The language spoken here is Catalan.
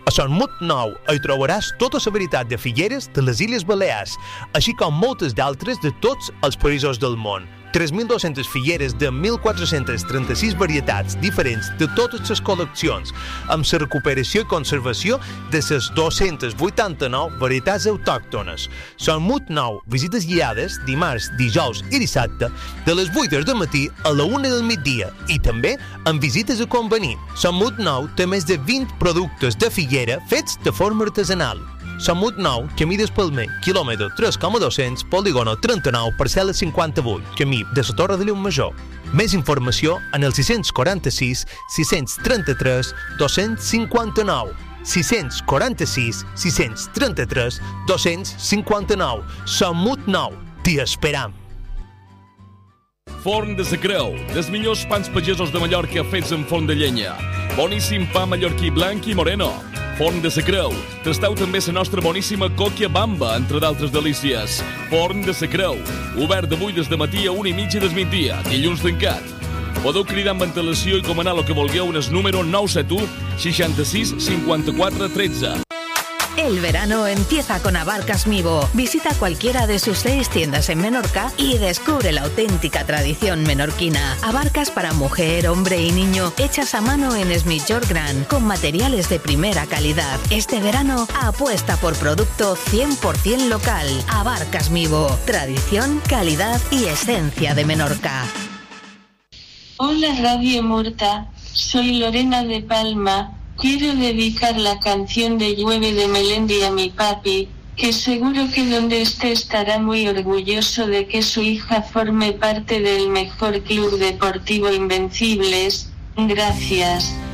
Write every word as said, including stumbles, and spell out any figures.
A Sant Mut Nou hi trobaràs tota la varietat de figueres de les Illes Balears, així com moltes d'altres de tots els països del món. tres mil dues-centes figueres de mil quatre-cents trenta-sis varietats diferents de totes les col·leccions, amb la recuperació i conservació de les dos-centes vuitanta-nou varietats autòctones. Sant Mut Nou, visites guiades dimarts, dijous i dissabte de les vuit del matí a la una del migdia i també amb visites a convenir. Sant Mut Nou té més de vint productes de figuera fets de forma artesanal. Sant Mut Nou, camí d'Espalmer, quilòmetre tres coma dos-cents, polígono trenta-nou, parcel·la cinquanta-vuit, camí de la Torre de Llumajor. Més informació en el sis quaranta-sis sis trenta-tres dos cinquanta-nou. sis quaranta-sis sis trenta-tres dos cinquanta-nou. Sant Mut Nou, t'hi esperam. Forn de sa Creu, dels millors pans pagesos de Mallorca fets en forn de llenya. Boníssim pa mallorquí blanc i moreno. Forn de sa Creu. Tasteu també la nostra boníssima còquia bamba, entre d'altres delícies. Forn de sa Creu. Obert d'avui des de matí a una i mitja del migdia, dilluns tancat. Podeu cridar amb antelació i comanar el que vulgueu en el número nou set u seixanta-sis cinquanta-quatre tretze. El verano empieza con Abarcas Mivo. Visita cualquiera de sus seis tiendas en Menorca y descubre la auténtica tradición menorquina. Abarcas para mujer, hombre y niño, hechas a mano en Esmillor Gran, con materiales de primera calidad. Este verano apuesta por producto cien por ciento local. Abarcas Mivo. Tradición, calidad y esencia de Menorca. Hola Radio Murta, soy Lorena de Palma. Quiero dedicar la canción de Llueve de Melendi a mi papi, que seguro que donde esté estará muy orgulloso de que su hija forme parte del mejor club deportivo Invencibles. Gracias.